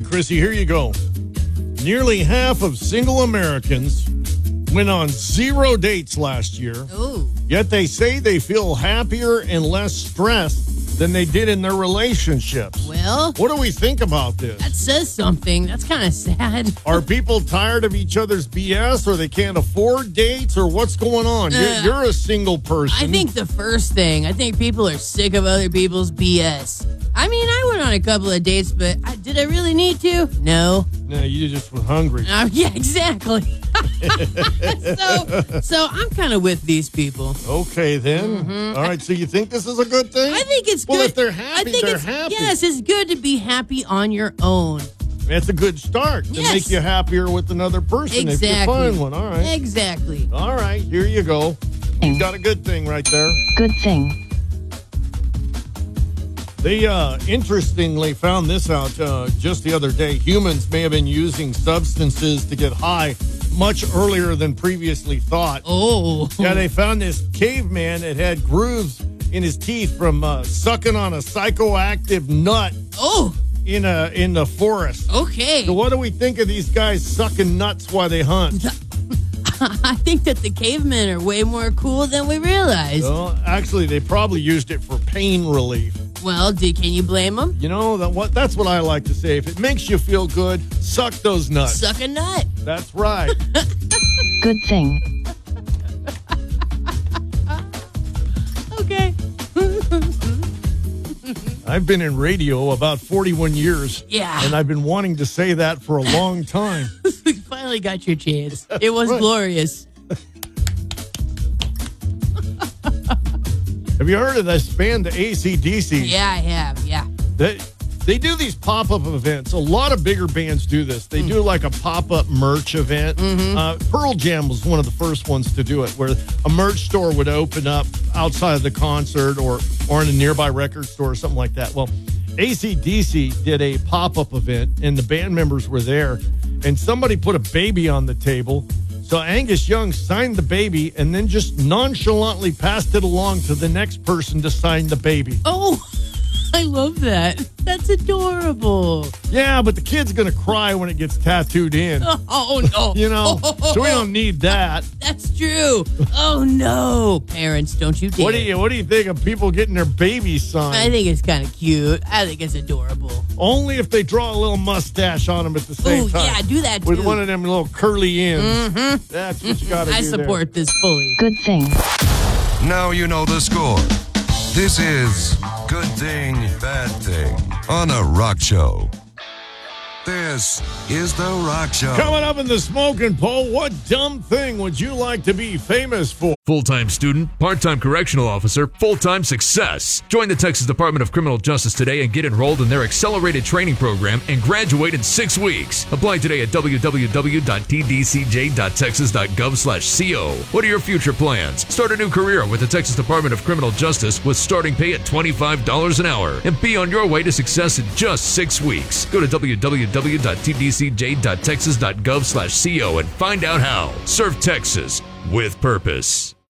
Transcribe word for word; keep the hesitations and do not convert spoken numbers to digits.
Chrissy, here you go. Nearly half of single Americans went on zero dates last year. Ooh. Yet they say they feel happier and less stressed than they did in their relationships. Well, what do we think about this? That says something. That's kind of sad. Are people tired of each other's B S, or they can't afford dates, or what's going on? Uh, you're, you're a single person. I think the first thing, I think people are sick of other people's B S. I mean, I went on a couple of dates, but I, did I really need to? No. No, you just were hungry. Uh, yeah, exactly. so, so I'm kind of with these people. Okay, then. Mm-hmm. All right, so you think this is a good thing? I think it's well, good. Well, if they're happy, I think they're it's, happy. Yes, it's good to be happy on your own. That's a good start to yes. make you happier with another person exactly. if you find one. All right. Exactly. All right, here you go. You got a good thing right there. Good thing. They uh, interestingly found this out uh, just the other day. Humans may have been using substances to get high much earlier than previously thought. Oh. Yeah, they found this caveman that had grooves in his teeth from uh, sucking on a psychoactive nut. Oh. In a in the forest. Okay. So what do we think of these guys sucking nuts while they hunt? I think that the cavemen are way more cool than we realize. Well, actually, they probably used it for pain relief. Well, do, can you blame them? You know, that what that's what I like to say. If it makes you feel good, suck those nuts. Suck a nut. That's right. Good thing. Okay. I've been in radio about forty-one years. Yeah. And I've been wanting to say that for a long time. We finally got your chance. It was right. glorious. Have you heard of this band, the A C D C? Yeah, I have. Yeah. They, they do these pop-up events. A lot of bigger bands do this. They mm. do like a pop-up merch event. Mm-hmm. Uh, Pearl Jam was one of the first ones to do it, where a merch store would open up outside of the concert or, or in a nearby record store or something like that. Well, A C D C did a pop-up event, and the band members were there, and somebody put a baby on the table. So Angus Young signed the baby and then just nonchalantly passed it along to the next person to sign the baby. Oh, I love that. That's adorable. Yeah, but the kid's going to cry when it gets tattooed in. Oh, no. You know, so we don't need that. That's true. Oh, no. Parents, don't you dare. What do you What do you think of people getting their babies signed? I think it's kind of cute. I think it's adorable. Only if they draw a little mustache on them at the same Ooh, time. yeah, do that, too. With one of them little curly ends. Mm-hmm. That's what you got to do I support there. this fully. Good thing. Now you know the score. This is Good Thing, Bad Thing on a rock show. This is The Rock Show. Coming up in the smoking poll, what dumb thing would you like to be famous for? Full-time student, part-time correctional officer, full-time success. Join the Texas Department of Criminal Justice today and get enrolled in their accelerated training program and graduate in six weeks. Apply today at w w w dot t d c j dot texas dot gov slash co. What are your future plans? Start a new career with the Texas Department of Criminal Justice with starting pay at twenty-five dollars an hour and be on your way to success in just six weeks. Go to w w w dot t d c j dot texas dot gov slash co and find out how. Serve Texas with purpose.